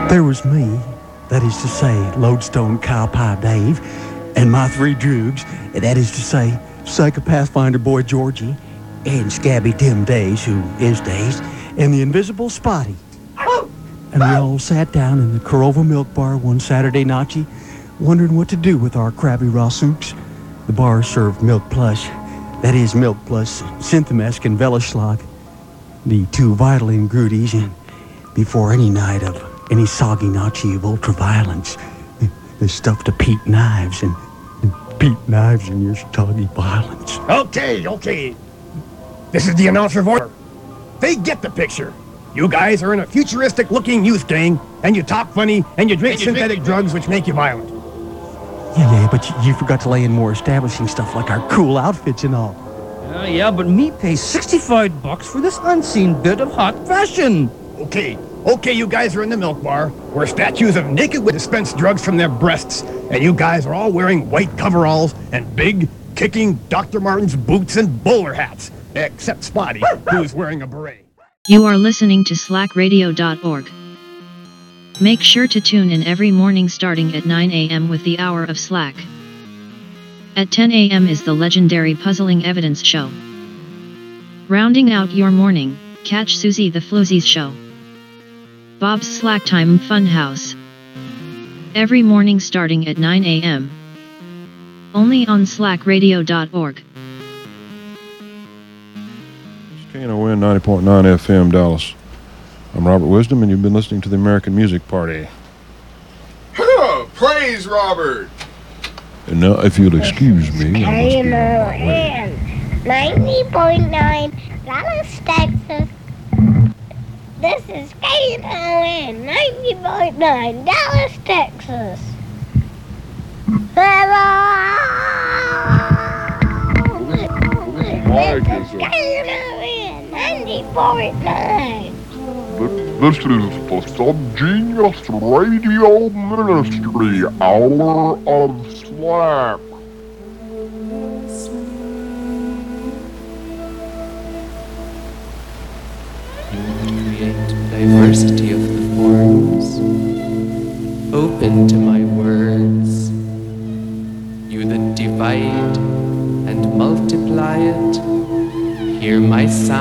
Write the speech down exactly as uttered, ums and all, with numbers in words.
There was me, that is to say, Lodestone Cowpie Dave, and my three droogs, that is to say, Psycho Pathfinder Boy Georgie, and Scabby Tim Days, who is Days, and the Invisible Spotty. And we all sat down in the Corova Milk Bar one Saturday nighty, wondering what to do with our crabby raw soups. The bar served milk plush, that is milk plus Synthamesk and Velischlag, the two vital ingredients, and before any night of any soggy nachi of ultra-violence, the stuff to Pete Knives and Pete Knives and your soggy violence. Okay, okay. This is the announcer voice. They get the picture. You guys are in a futuristic-looking youth gang, and you talk funny, and you drink and you synthetic drink drugs which make you violent. Yeah, yeah, but you, you forgot to lay in more establishing stuff like our cool outfits and all. Uh, yeah, but me pay sixty-five bucks for this unseen bit of hot fashion. Okay, okay, you guys are in the milk bar, where statues of naked women dispense drugs from their breasts, and you guys are all wearing white coveralls and big, kicking Doctor Martens boots and bowler hats, except Spotty, who's wearing a beret. You are listening to slack radio dot org. Make sure to tune in every morning starting at nine a m with the Hour of Slack. At ten a m is the legendary Puzzling Evidence Show. Rounding out your morning, catch Susie the Floozies Show. Bob's Slack Time Funhouse. Every morning starting at nine a m Only on slack radio dot org. K N O N ninety point nine F M Dallas. I'm Robert Wisdom, and you've been listening to the American Music Party. Oh, praise Robert! And now, if you'll excuse me, I must K N O be N ninety point nine Dallas, Texas. This is K N O N ninety point nine Dallas, Texas. This is K N O N ninety point nine. This is the Subgenius Radio Ministry Hour of Slack. Create diversity of the forms. Open to my words. You that divide and multiply it, hear my sound.